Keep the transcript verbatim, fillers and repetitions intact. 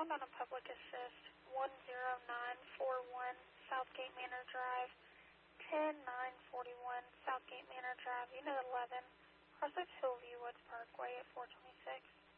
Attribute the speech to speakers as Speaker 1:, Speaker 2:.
Speaker 1: southbound on Public Assist, one zero nine four one Southgate Manor Drive, ten nine forty-one Southgate Manor Drive, Unit eleven, Crossroads Hillview Woods Parkway at four twenty-six.